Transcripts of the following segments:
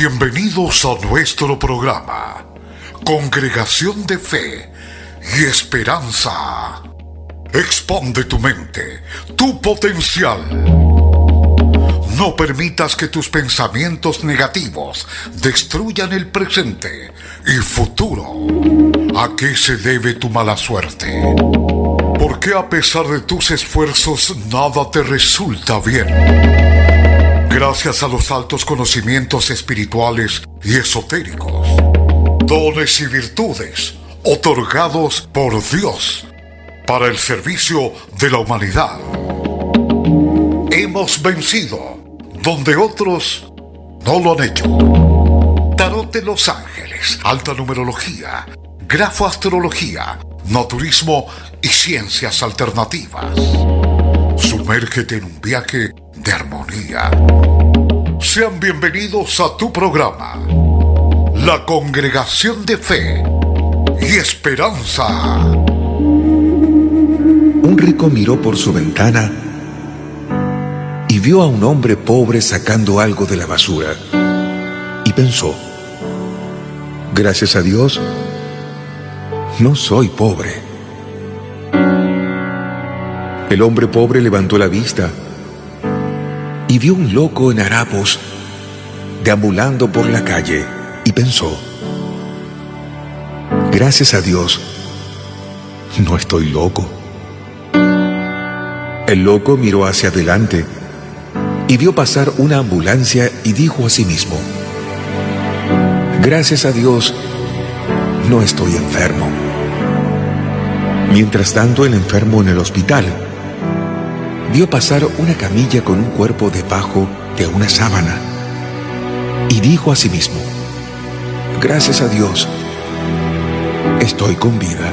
Bienvenidos a nuestro programa, Congregación de Fe y Esperanza. Expande tu mente, tu potencial. No permitas que tus pensamientos negativos destruyan el presente y futuro. ¿A qué se debe tu mala suerte? ¿Por qué a pesar de tus esfuerzos nada te resulta bien? Gracias a los altos conocimientos espirituales y esotéricos, dones y virtudes otorgados por Dios para el servicio de la humanidad, hemos vencido donde otros no lo han hecho. Tarot de los ángeles, alta numerología, grafoastrología, naturismo y ciencias alternativas. Sumérgete en un viaje de armonía. Sean bienvenidos a tu programa, la Congregación de Fe y Esperanza. Un rico miró por su ventana y vio a un hombre pobre sacando algo de la basura y pensó: gracias a Dios, no soy pobre. El hombre pobre levantó la vista y vio un loco en harapos deambulando por la calle y pensó: gracias a Dios, no estoy loco. El loco miró hacia adelante y vio pasar una ambulancia y dijo a sí mismo: gracias a Dios, no estoy enfermo. Mientras tanto, el enfermo en el hospital vio pasar una camilla con un cuerpo debajo de una sábana y dijo a sí mismo: gracias a Dios, estoy con vida.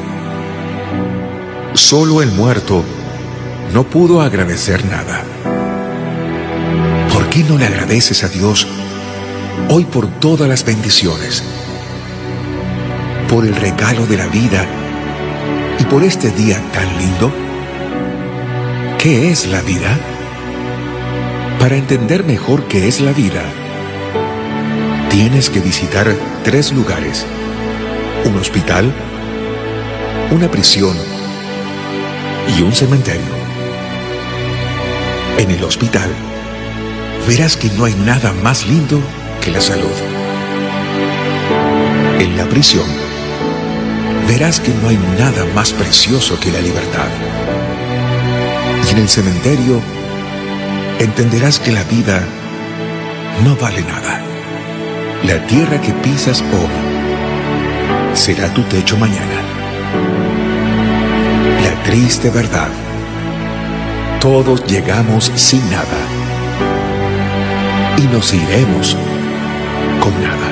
Solo el muerto no pudo agradecer nada. ¿Por qué no le agradeces a Dios hoy por todas las bendiciones, por el regalo de la vida y por este día tan lindo? ¿Qué es la vida? Para entender mejor qué es la vida, tienes que visitar 3 lugares: un hospital, una prisión y un cementerio. En el hospital verás que no hay nada más lindo que la salud. En la prisión verás que no hay nada más precioso que la libertad. Y en el cementerio entenderás que la vida no vale nada. La tierra que pisas hoy será tu techo mañana. La triste verdad: todos llegamos sin nada y nos iremos con nada.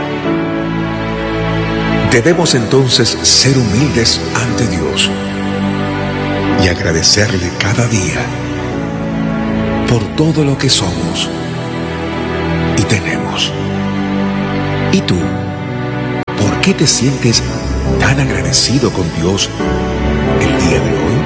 Debemos entonces ser humildes ante Dios y agradecerle cada día por todo lo que somos y tenemos. ¿Y tú? ¿Por qué te sientes tan agradecido con Dios el día de hoy?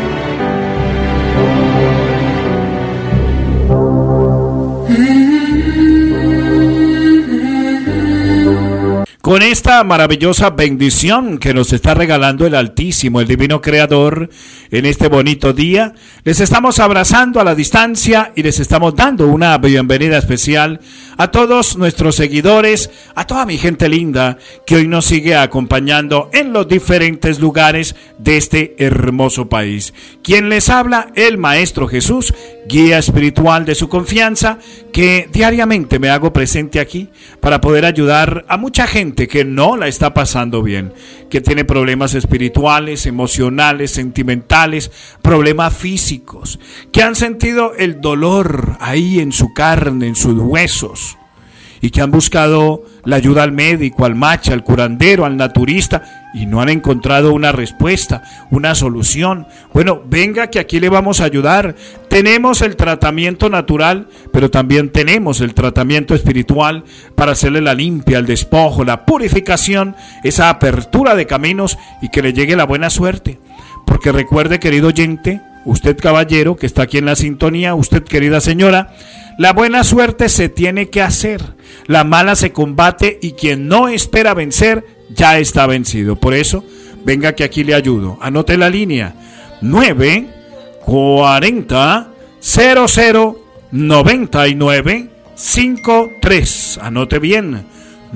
Con esta maravillosa bendición que nos está regalando el Altísimo, el Divino Creador, en este bonito día, les estamos abrazando a la distancia y les estamos dando una bienvenida especial a todos nuestros seguidores, a toda mi gente linda que hoy nos sigue acompañando en los diferentes lugares de este hermoso país. Quien les habla, el Maestro Jesús, guía espiritual de su confianza, que diariamente me hago presente aquí para poder ayudar a mucha gente que no la está pasando bien, que tiene problemas espirituales, emocionales, sentimentales, problemas físicos, que han sentido el dolor ahí en su carne, en sus huesos, y que han buscado la ayuda al médico, al macha, al curandero, al naturista, y no han encontrado una respuesta, una solución. Bueno, venga que aquí le vamos a ayudar. Tenemos el tratamiento natural, pero también tenemos el tratamiento espiritual para hacerle la limpia, el despojo, la purificación, esa apertura de caminos y que le llegue la buena suerte. Porque recuerde, querido oyente, usted caballero que está aquí en la sintonía, usted querida señora, la buena suerte se tiene que hacer, la mala se combate y quien no espera vencer ya está vencido. Por eso, venga que aquí le ayudo. Anote la línea 940 00 99 53. Anote bien,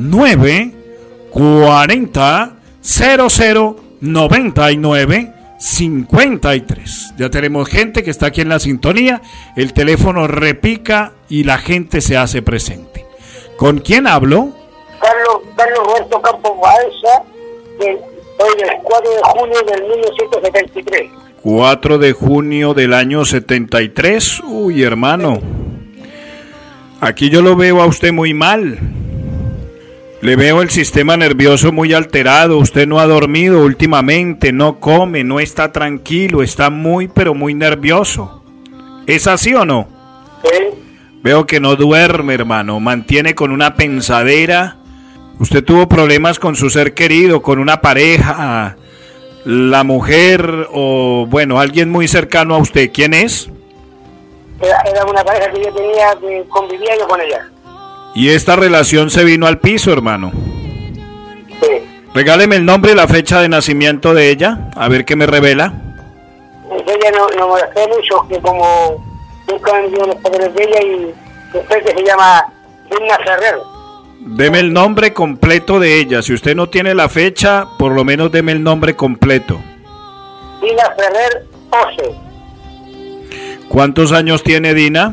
940 00 99 53. Ya tenemos gente que está aquí en la sintonía, el teléfono repica y la gente se hace presente. ¿Con quién hablo? Carlos Roberto Campos Baeza, hoy del 4 de junio del 1973. 4 de junio del año 73. Uy, hermano, aquí yo lo veo a usted muy mal. Le veo el sistema nervioso muy alterado. Usted no ha dormido últimamente, no come, no está tranquilo, está muy pero muy nervioso. ¿Es así o no? Sí. Veo que no duerme, hermano, mantiene con una pensadera. Usted tuvo problemas con su ser querido, con una pareja, la mujer o, bueno, alguien muy cercano a usted. ¿Quién es? Era una pareja que yo tenía, que convivía yo con ella. Y esta relación se vino al piso, hermano. Sí. Regáleme el nombre y la fecha de nacimiento de ella, a ver qué me revela. Ella no molesté mucho, que como nunca me dio los papeles de ella, y después que se llama Dina Ferrer. Deme el nombre completo de ella. Si usted no tiene la fecha, por lo menos deme el nombre completo. Dina Ferrer Ose. ¿Cuántos años tiene Dina?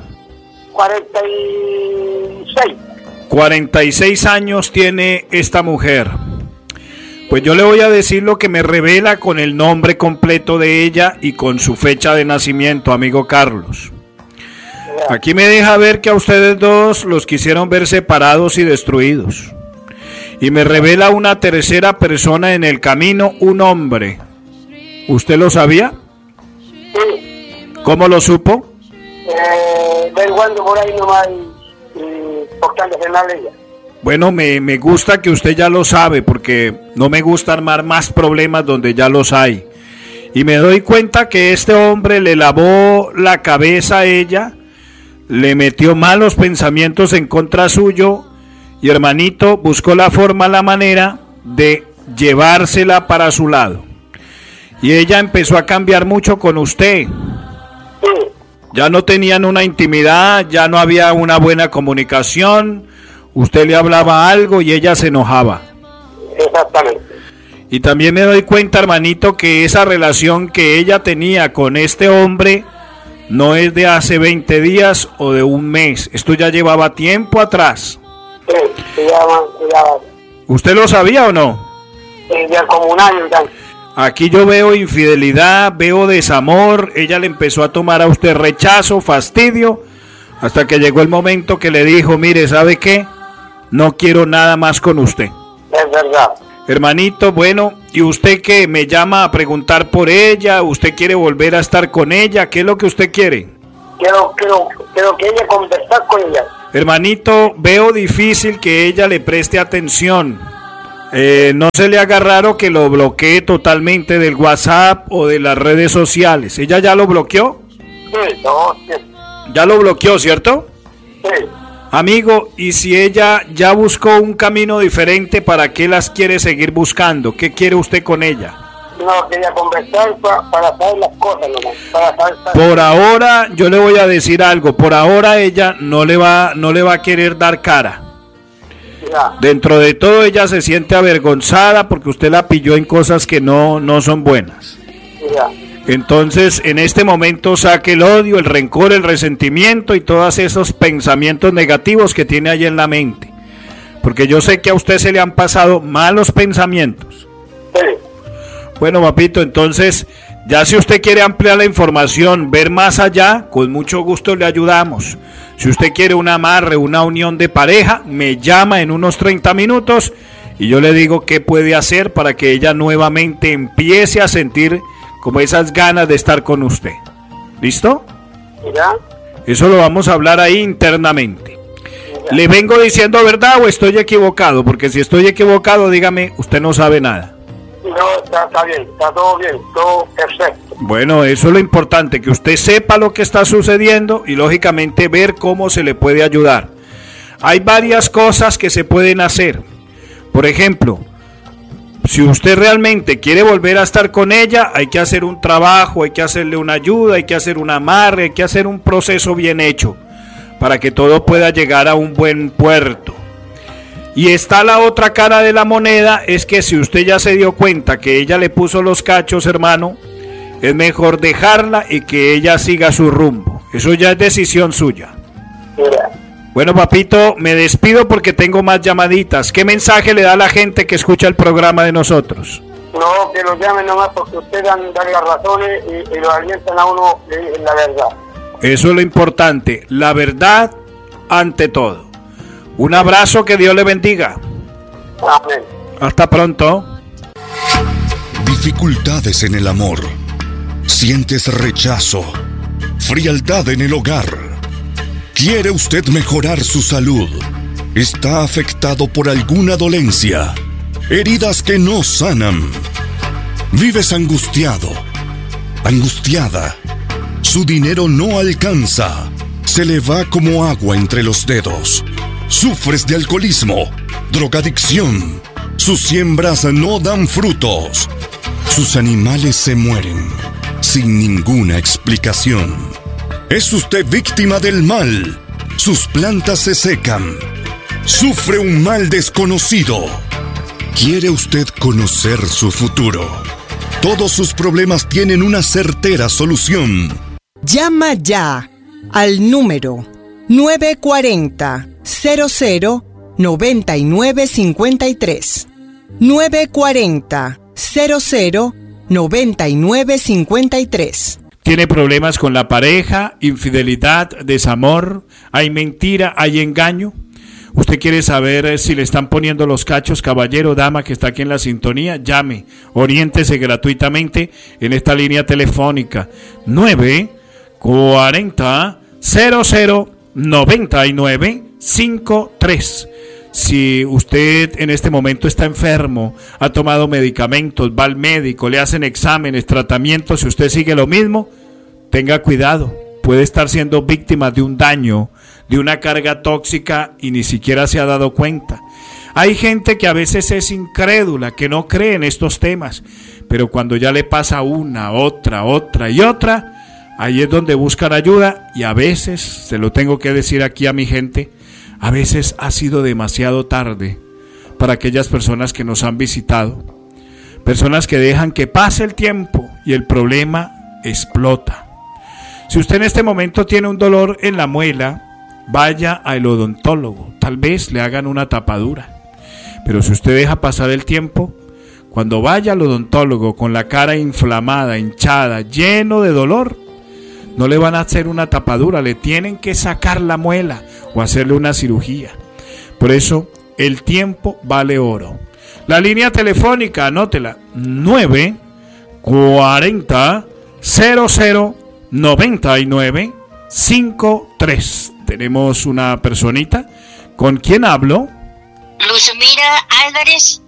46. 46 años tiene esta mujer. Pues yo le voy a decir lo que me revela con el nombre completo de ella y con su fecha de nacimiento, amigo Carlos. Aquí me deja ver que a ustedes dos los quisieron ver separados y destruidos. Y me revela una tercera persona en el camino, un hombre. ¿Usted lo sabía? Sí. ¿Cómo lo supo? Verguando por ahí nomás y portándose mal ella. Bueno, me gusta que usted ya lo sabe, porque no me gusta armar más problemas donde ya los hay. Y me doy cuenta que este hombre le lavó la cabeza a ella, le metió malos pensamientos en contra suyo, y hermanito, buscó la forma, la manera de llevársela para su lado. Y ella empezó a cambiar mucho con usted. Sí. Ya no tenían una intimidad, ya no había una buena comunicación. Usted le hablaba algo y ella se enojaba. Exactamente. Y también me doy cuenta, hermanito, que esa relación que ella tenía con este hombre no es de hace 20 días o de un mes. Esto ya llevaba tiempo atrás. Sí, ya. ¿Usted lo sabía o no? Ya como un año ya. Aquí yo veo infidelidad, veo desamor. Ella le empezó a tomar a usted rechazo, fastidio, hasta que llegó el momento que le dijo, mire, ¿sabe qué? No quiero nada más con usted. Es verdad. Hermanito, bueno, ¿y usted qué? ¿Me llama a preguntar por ella? ¿Usted quiere volver a estar con ella? ¿Qué es lo que usted quiere? Quiero que ella conversar con ella. Hermanito, veo difícil que ella le preste atención. No se le haga raro que lo bloquee totalmente del WhatsApp o de las redes sociales. ¿Ella ya lo bloqueó? Sí, no, sí. Ya lo bloqueó, ¿cierto? Sí. Amigo, ¿y si ella ya buscó un camino diferente, para qué las quiere seguir buscando? ¿Qué quiere usted con ella? No, quería conversar para saber las cosas nomás. Por ahora, yo le voy a decir algo. Por ahora ella no le va a querer dar cara. Ya. Dentro de todo ella se siente avergonzada porque usted la pilló en cosas que no son buenas. Ya. Entonces, en este momento saque el odio, el rencor, el resentimiento y todos esos pensamientos negativos que tiene ahí en la mente. Porque yo sé que a usted se le han pasado malos pensamientos. Sí. Bueno, papito, entonces, ya si usted quiere ampliar la información, ver más allá, con mucho gusto le ayudamos. Si usted quiere un amarre, una unión de pareja, me llama en unos 30 minutos y yo le digo qué puede hacer para que ella nuevamente empiece a sentir como esas ganas de estar con usted. ¿Listo? Ya. Eso lo vamos a hablar ahí internamente. Ya. ¿Le vengo diciendo verdad o estoy equivocado? Porque si estoy equivocado, dígame, usted no sabe nada. No, está bien, está todo bien, todo perfecto. Bueno, eso es lo importante, que usted sepa lo que está sucediendo y lógicamente ver cómo se le puede ayudar. Hay varias cosas que se pueden hacer. Por ejemplo, si usted realmente quiere volver a estar con ella, hay que hacer un trabajo, hay que hacerle una ayuda, hay que hacer un amarre, hay que hacer un proceso bien hecho para que todo pueda llegar a un buen puerto. Y está la otra cara de la moneda, es que si usted ya se dio cuenta que ella le puso los cachos, hermano, es mejor dejarla y que ella siga su rumbo. Eso ya es decisión suya. Mira. Bueno, papito, me despido porque tengo más llamaditas. ¿Qué mensaje le da a la gente que escucha el programa de nosotros? No, que lo llamen nomás porque ustedes dan las razones y lo alientan a uno, le dicen la verdad. Eso es lo importante, la verdad ante todo. Un abrazo, que Dios le bendiga. Amén. Hasta pronto. Dificultades en el amor. Sientes rechazo, frialdad en el hogar. ¿Quiere usted mejorar su salud? ¿Está afectado por alguna dolencia? Heridas que no sanan. ¿Vives angustiado? ¿Angustiada? Su dinero no alcanza. Se le va como agua entre los dedos. ¿Sufres de alcoholismo? ¿Drogadicción? Sus siembras no dan frutos. Sus animales se mueren sin ninguna explicación. ¿Es usted víctima del mal? Sus plantas se secan. Sufre un mal desconocido. ¿Quiere usted conocer su futuro? Todos sus problemas tienen una certera solución. Llama ya al número 940-00-9953. 940-00-9953. ¿Tiene problemas con la pareja, infidelidad, desamor? ¿Hay mentira, hay engaño? ¿Usted quiere saber si le están poniendo los cachos, caballero, dama que está aquí en la sintonía? Llame, oriéntese gratuitamente en esta línea telefónica 940-00-9953. Si usted en este momento está enfermo, ha tomado medicamentos, va al médico, le hacen exámenes, tratamientos, si usted sigue lo mismo, tenga cuidado. Puede estar siendo víctima de un daño, de una carga tóxica y ni siquiera se ha dado cuenta. Hay gente que a veces es incrédula, que no cree en estos temas, pero cuando ya le pasa una, otra y otra, ahí es donde buscan ayuda y a veces, se lo tengo que decir aquí a mi gente, a veces ha sido demasiado tarde para aquellas personas que nos han visitado, personas que dejan que pase el tiempo y el problema explota. Si usted en este momento tiene un dolor en la muela, vaya al odontólogo, tal vez le hagan una tapadura. Pero si usted deja pasar el tiempo, cuando vaya al odontólogo con la cara inflamada, hinchada, lleno de dolor, no le van a hacer una tapadura, le tienen que sacar la muela o hacerle una cirugía. Por eso, el tiempo vale oro. La línea telefónica, anótela, 940-00-9953. Tenemos una personita. ¿Con quién hablo? Luzmira Álvarez.